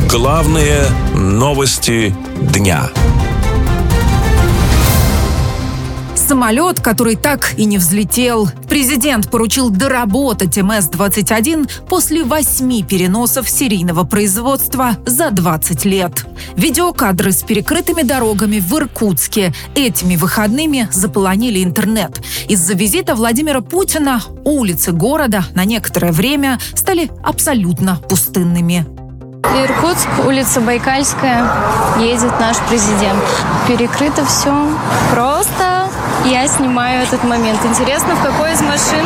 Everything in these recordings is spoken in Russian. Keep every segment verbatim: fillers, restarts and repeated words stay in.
Главные новости дня. Самолет, который так и не взлетел. Президент поручил доработать эм эс двадцать один после восьми переносов серийного производства за двадцать лет. Видеокадры с перекрытыми дорогами в Иркутске этими выходными заполонили интернет. Из-за визита Владимира Путина улицы города на некоторое время стали абсолютно пустынными. Иркутск, улица Байкальская, едет наш президент. Перекрыто все. Просто я снимаю этот момент. Интересно, в какой из машин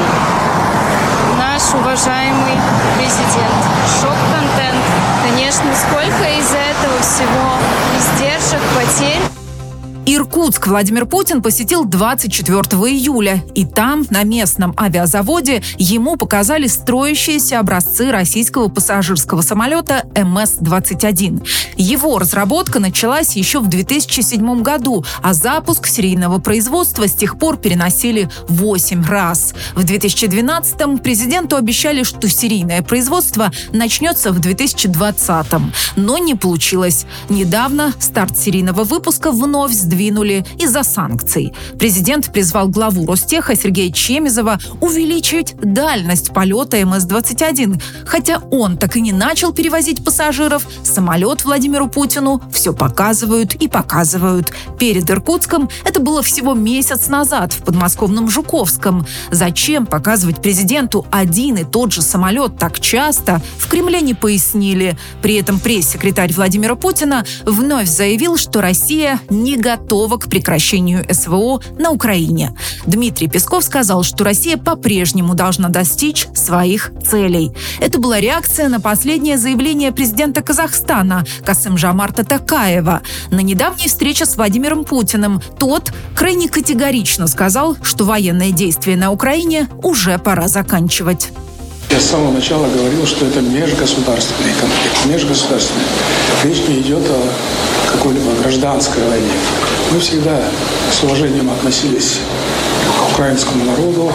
наш уважаемый президент. Шок-контент. Конечно, сколько из-за этого всего издержек, потерь. Иркутск Владимир Путин посетил двадцать четвёртого июля, и там, на местном авиазаводе, ему показали строящиеся образцы российского пассажирского самолета эм эс двадцать один. Его разработка началась еще в две тысячи седьмом году, а запуск серийного производства с тех пор переносили восемь раз. В две тысячи двенадцатом президенту обещали, что серийное производство начнется в две тысячи двадцатом. Но не получилось. Недавно старт серийного выпуска вновь сдвинули Двинули из-за санкций. Президент призвал главу Ростеха Сергея Чемизова увеличить дальность полета эм эс двадцать один. Хотя он так и не начал перевозить пассажиров, самолет Владимиру Путину все показывают и показывают. Перед Иркутском это было всего месяц назад в подмосковном Жуковском. Зачем показывать президенту один и тот же самолет так часто, в Кремле не пояснили. При этом пресс-секретарь Владимира Путина вновь заявил, что Россия не готова готова к прекращению эс вэ о на Украине. Дмитрий Песков сказал, что Россия по-прежнему должна достичь своих целей. Это была реакция на последнее заявление президента Казахстана Касым-Жомарта Токаева. На недавней встрече с Владимиром Путиным тот крайне категорично сказал, что военные действия на Украине уже пора заканчивать. Я с самого начала говорил, что это межгосударственный конфликт. Межгосударственный. Речь не идет о какой-либо гражданской войне. Мы всегда с уважением относились к украинскому народу,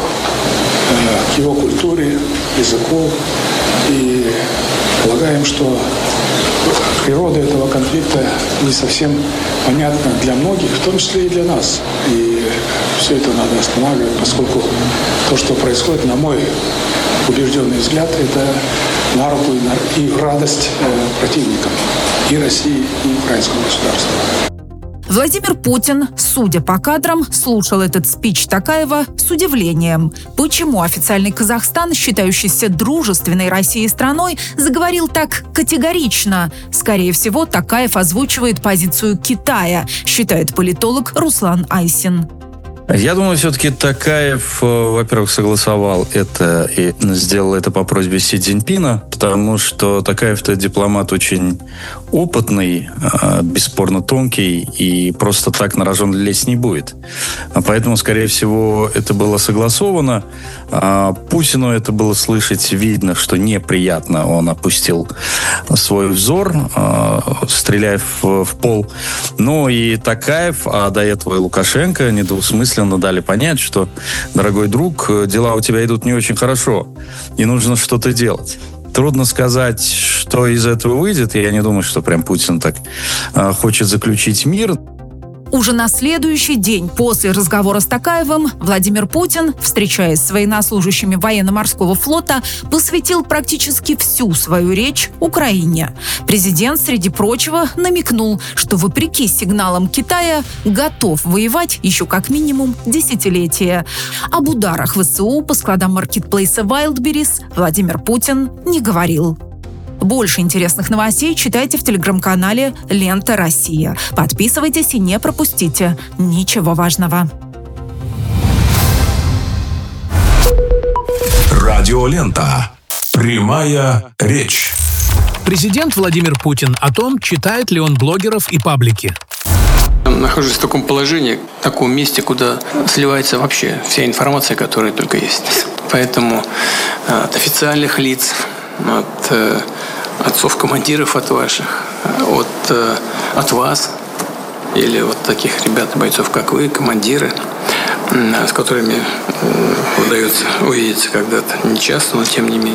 к его культуре, языку. И полагаем, что природа этого конфликта не совсем понятна для многих, в том числе и для нас. И все это надо останавливать, поскольку то, что происходит, на мой убежденный взгляд, это на руку и, на, и в радость э, противникам и России, и украинского государства. Владимир Путин, судя по кадрам, слушал этот спич Токаева с удивлением. Почему официальный Казахстан, считающийся дружественной Россией страной, заговорил так категорично? Скорее всего, Токаев озвучивает позицию Китая, считает политолог Руслан Айсин. Я думаю, все-таки Токаев, во-первых, согласовал это и сделал это по просьбе Си Цзиньпина, потому что Токаев-то дипломат очень опытный, бесспорно тонкий, и просто так на рожон лезть не будет. Поэтому, скорее всего, это было согласовано. Путину это было слышать, видно, что неприятно. Он опустил свой взор, стреляя в, в пол. Ну и Токаев, а до этого и Лукашенко недвусмысленно дали понять, что, дорогой друг, дела у тебя идут не очень хорошо, и нужно что-то делать. Трудно сказать, что из этого выйдет. Я не думаю, что прям Путин так э, хочет заключить мир. Уже на следующий день после разговора с Токаевым Владимир Путин, встречаясь с военнослужащими военно-морского флота, посвятил практически всю свою речь Украине. Президент, среди прочего, намекнул, что вопреки сигналам Китая готов воевать еще как минимум десятилетия. Об ударах вэ эс у по складам маркетплейса Wildberries Владимир Путин не говорил. Больше интересных новостей читайте в телеграм-канале «Лента Россия». Подписывайтесь и не пропустите ничего важного. Радиолента. Прямая речь. Президент Владимир Путин о том, читает ли он блогеров и паблики. Нахожусь в таком положении, в таком месте, куда сливается вообще вся информация, которая только есть. Поэтому от официальных лиц, от отцов-командиров от ваших, от, от вас или вот таких ребят, бойцов, как вы, командиры, с которыми удается увидеться когда-то, не часто, но тем не менее.